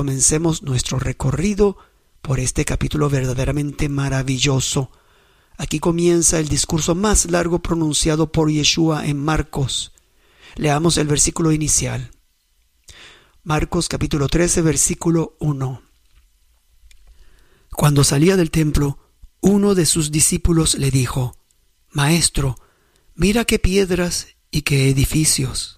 comencemos nuestro recorrido por este capítulo verdaderamente maravilloso. Aquí comienza el discurso más largo pronunciado por Yeshua en Marcos. Leamos el versículo inicial. Marcos capítulo 13, versículo 1. Cuando salía del templo, uno de sus discípulos le dijo: Maestro, mira qué piedras y qué edificios.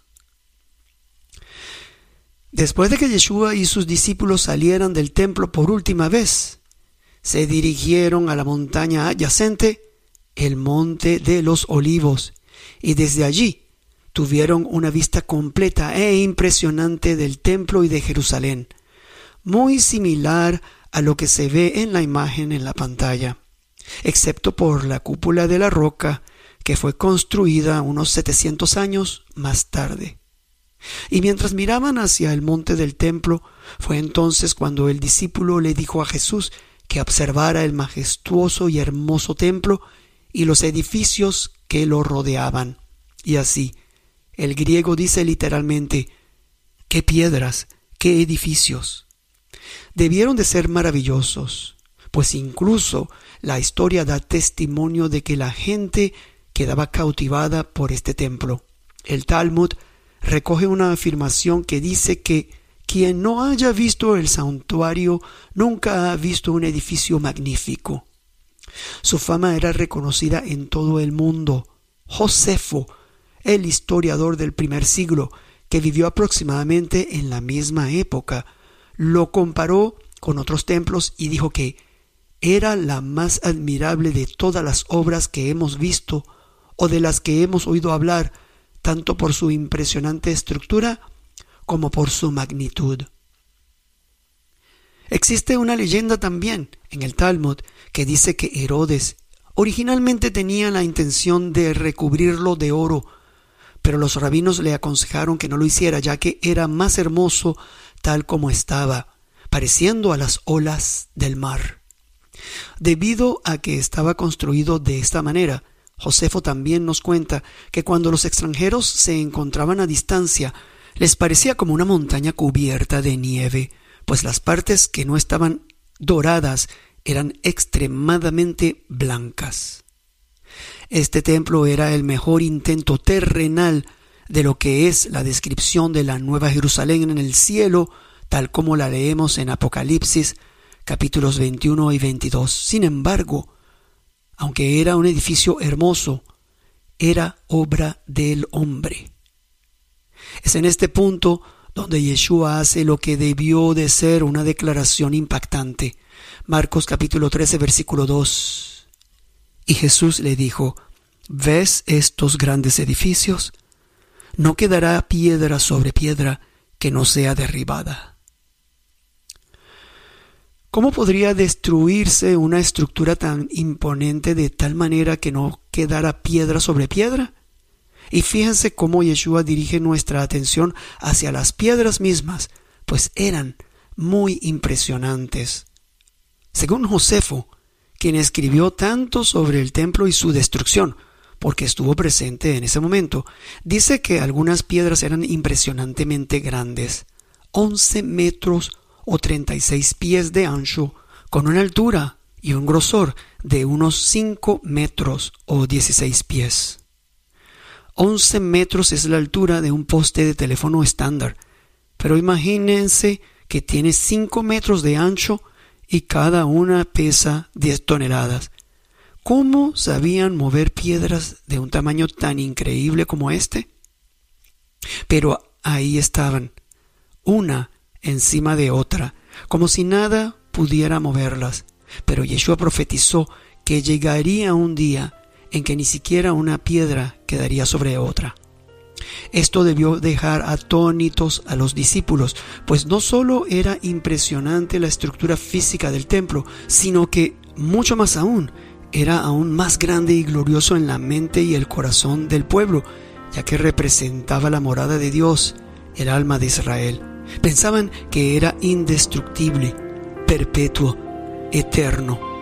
Después de que Yeshua y sus discípulos salieran del templo por última vez, se dirigieron a la montaña adyacente, el Monte de los Olivos, y desde allí tuvieron una vista completa e impresionante del templo y de Jerusalén, muy similar a lo que se ve en la imagen en la pantalla, excepto por la cúpula de la roca que fue construida unos 700 años más tarde. Y mientras miraban hacia el monte del templo, fue entonces cuando el discípulo le dijo a Jesús que observara el majestuoso y hermoso templo y los edificios que lo rodeaban. Y así, el griego dice literalmente: ¡qué piedras, qué edificios! Debieron de ser maravillosos, pues incluso la historia da testimonio de que la gente quedaba cautivada por este templo. El Talmud recoge una afirmación que dice que quien no haya visto el santuario nunca ha visto un edificio magnífico. Su fama era reconocida en todo el mundo. Josefo, el historiador del primer siglo, que vivió aproximadamente en la misma época, lo comparó con otros templos y dijo que era la más admirable de todas las obras que hemos visto o de las que hemos oído hablar, tanto por su impresionante estructura como por su magnitud. Existe una leyenda también en el Talmud que dice que Herodes originalmente tenía la intención de recubrirlo de oro, pero los rabinos le aconsejaron que no lo hiciera, ya que era más hermoso tal como estaba, pareciendo a las olas del mar. Debido a que estaba construido de esta manera, Josefo también nos cuenta que cuando los extranjeros se encontraban a distancia, les parecía como una montaña cubierta de nieve, pues las partes que no estaban doradas eran extremadamente blancas. Este templo era el mejor intento terrenal de lo que es la descripción de la Nueva Jerusalén en el cielo, tal como la leemos en Apocalipsis, capítulos 21 y 22. Sin embargo, aunque era un edificio hermoso, era obra del hombre. Es en este punto donde Yeshua hace lo que debió de ser una declaración impactante. Marcos capítulo 13, versículo 2. Y Jesús le dijo: ¿ves estos grandes edificios? No quedará piedra sobre piedra que no sea derribada. ¿Cómo podría destruirse una estructura tan imponente de tal manera que no quedara piedra sobre piedra? Y fíjense cómo Yeshua dirige nuestra atención hacia las piedras mismas, pues eran muy impresionantes. Según Josefo, quien escribió tanto sobre el templo y su destrucción, porque estuvo presente en ese momento, dice que algunas piedras eran impresionantemente grandes, 11 metros o 36 pies de ancho, con una altura y un grosor de unos 5 metros o 16 pies. 11 metros es la altura de un poste de teléfono estándar, pero imagínense que tiene 5 metros de ancho y cada una pesa 10 toneladas. ¿Cómo sabían mover piedras de un tamaño tan increíble como este? Pero ahí estaban, una encima de otra, como si nada pudiera moverlas. Pero Yeshua profetizó que llegaría un día en que ni siquiera una piedra quedaría sobre otra. Esto debió dejar atónitos a los discípulos, pues no solo era impresionante la estructura física del templo, sino que, mucho más aún, era aún más grande y glorioso en la mente y el corazón del pueblo, ya que representaba la morada de Dios, el alma de Israel. Pensaban que era indestructible, perpetuo, eterno.